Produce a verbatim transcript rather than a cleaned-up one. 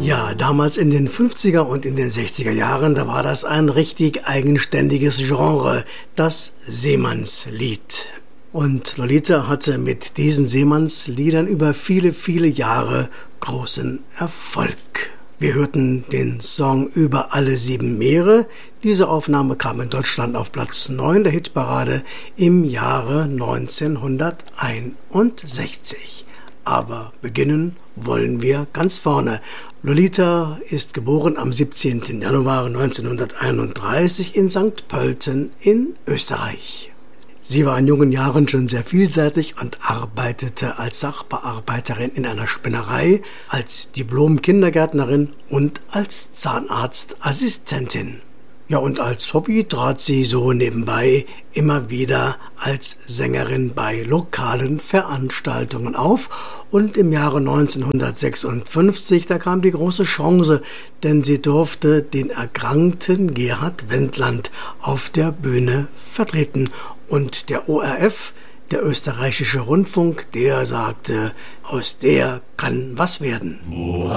Ja, damals in den fünfziger und in den sechziger Jahren, da war das ein richtig eigenständiges Genre, das Seemannslied. Und Lolita hatte mit diesen Seemannsliedern über viele, viele Jahre großen Erfolg. Wir hörten den Song Über alle sieben Meere. Diese Aufnahme kam in Deutschland auf Platz neun der Hitparade im Jahre neunzehnhunderteinundsechzig. Aber beginnen wollen wir ganz vorne. Lolita ist geboren am siebzehnten Januar neunzehnhunderteinunddreißig in Sankt Pölten in Österreich. Sie war in jungen Jahren schon sehr vielseitig und arbeitete als Sachbearbeiterin in einer Spinnerei, als Diplom-Kindergärtnerin und als Zahnarztassistentin. Ja, und als Hobby trat sie so nebenbei immer wieder als Sängerin bei lokalen Veranstaltungen auf. Und im Jahre neunzehnhundertsechsundfünfzig, da kam die große Chance, denn sie durfte den erkrankten Gerhard Wendland auf der Bühne vertreten. Und der O R F, der österreichische Rundfunk, der sagte, aus der kann was werden.